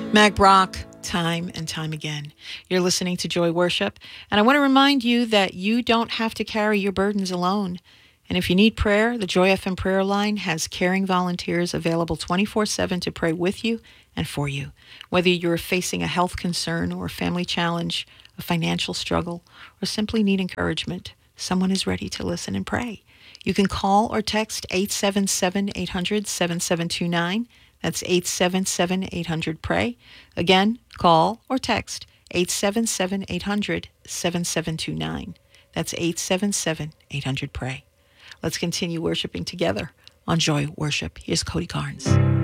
Mag Brock, time and time again. You're listening to Joy Worship, and I want to remind you that you don't have to carry your burdens alone. And if you need prayer, the Joy FM prayer line has caring volunteers available 24/7 to pray with you and for you. Whether you're facing a health concern or a family challenge, a financial struggle, or simply need encouragement, someone is ready to listen and pray. You can call or text 877-800-7729. That's 877-800-PRAY. Again, call or text 877-800-7729. That's 877-800-PRAY. Let's continue worshiping together on Joy Worship. Here's Cody Carnes.